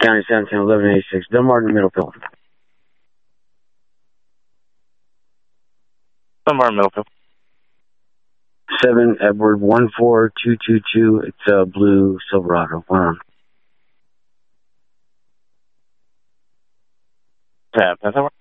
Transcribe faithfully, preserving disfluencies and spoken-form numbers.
County seventeen eleven eighty-six. Del Martin, Middlefield. Del Martin, Middlefield. seven Edward one four two two two. It's a blue Silverado. One on. Tab, that's over.